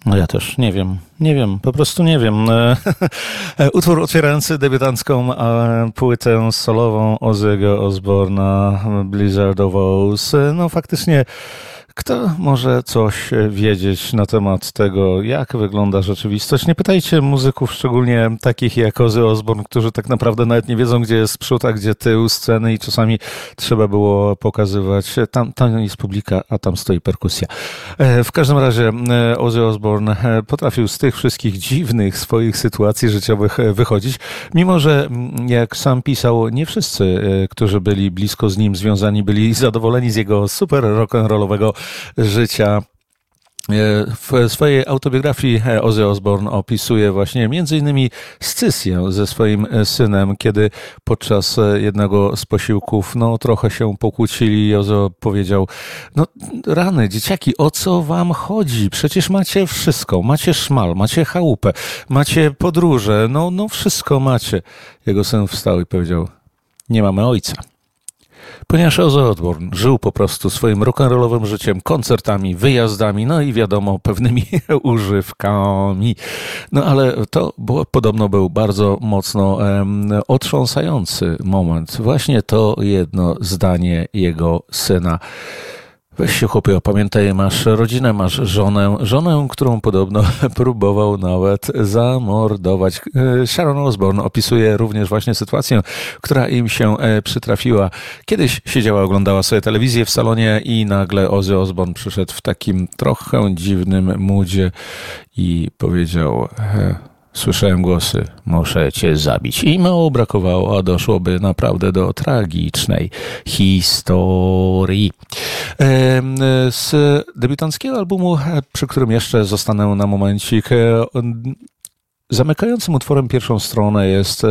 No ja też nie wiem, po prostu nie wiem. Utwór otwierający debiutancką płytę solową Ozzy'ego Osbourne'a, Blizzard of Oz. No faktycznie, kto może coś wiedzieć na temat tego, jak wygląda rzeczywistość? Nie pytajcie muzyków, szczególnie takich jak Ozzy Osbourne, którzy tak naprawdę nawet nie wiedzą, gdzie jest przód, a gdzie tył sceny i czasami trzeba było pokazywać, tam jest publika, a tam stoi perkusja. W każdym razie Ozzy Osbourne potrafił z tych wszystkich dziwnych swoich sytuacji życiowych wychodzić, mimo że, jak sam pisał, nie wszyscy, którzy byli blisko z nim związani, byli zadowoleni z jego super rock'n'rollowego życia. W swojej autobiografii Ozzy Osbourne opisuje właśnie między innymi scysję ze swoim synem, kiedy podczas jednego z posiłków trochę się pokłócili. Ozzy powiedział: rany, dzieciaki, o co wam chodzi? Przecież macie wszystko, macie szmal, macie chałupę, macie podróże, wszystko macie. Jego syn wstał i powiedział: nie mamy ojca. Ponieważ Ozzy Osbourne żył po prostu swoim rock'n'rollowym życiem, koncertami, wyjazdami, i wiadomo, pewnymi używkami. Ale to podobno był bardzo mocno otrząsający moment. Właśnie to jedno zdanie jego syna. Weź się, chłopie, opamiętaj, masz rodzinę, masz żonę, którą podobno próbował nawet zamordować. Sharon Osbourne opisuje również właśnie sytuację, która im się przytrafiła. Kiedyś siedziała, oglądała sobie telewizję w salonie i nagle Ozzy Osbourne przyszedł w takim trochę dziwnym moodzie i powiedział: słyszałem głosy, muszę cię zabić. I mało brakowało, a doszłoby naprawdę do tragicznej historii. Z debiutanckiego albumu, przy którym jeszcze zostanę na momencik, zamykającym utworem pierwszą stronę jest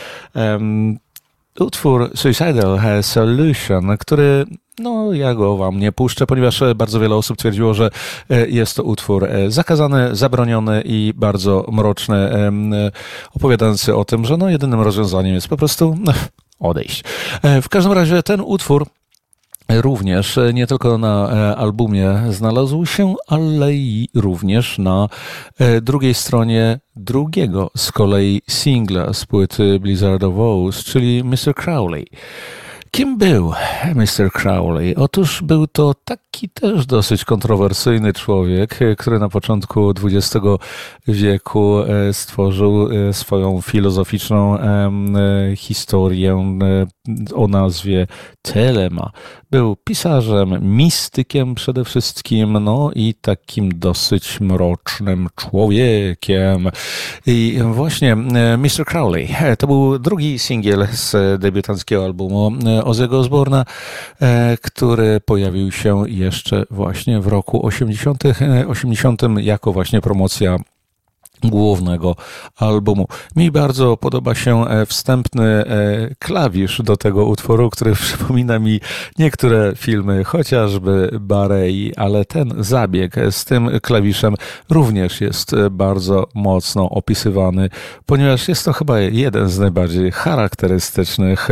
utwór Suicidal Solution, który ja go wam nie puszczę, ponieważ bardzo wiele osób twierdziło, że jest to utwór zakazany, zabroniony i bardzo mroczny, opowiadający o tym, że jedynym rozwiązaniem jest po prostu odejść. W każdym razie ten utwór również nie tylko na albumie znalazł się, ale i również na drugiej stronie drugiego z kolei singla z płyty Blizzard of Oz, czyli Mr. Crowley. Kim był Mr. Crowley? Otóż był to taki też dosyć kontrowersyjny człowiek, który na początku XX wieku stworzył swoją filozoficzną historię o nazwie Telema. Był pisarzem, mistykiem przede wszystkim, i takim dosyć mrocznym człowiekiem. I właśnie Mr. Crowley to był drugi singiel z debiutanckiego albumu Ozzy'ego Osbourne'a, który pojawił się jeszcze właśnie w roku 80. jako właśnie promocja głównego albumu. Mi bardzo podoba się wstępny klawisz do tego utworu, który przypomina mi niektóre filmy, chociażby Barei, ale ten zabieg z tym klawiszem również jest bardzo mocno opisywany, ponieważ jest to chyba jeden z najbardziej charakterystycznych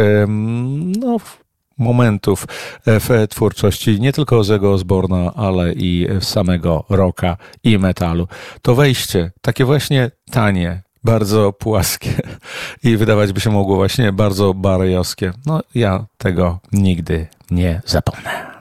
momentów w twórczości nie tylko Ozzy'ego Osbourne'a, ale i samego rocka i metalu. To wejście, takie właśnie tanie, bardzo płaskie i wydawać by się mogło właśnie bardzo barejowskie. Ja tego nigdy nie zapomnę.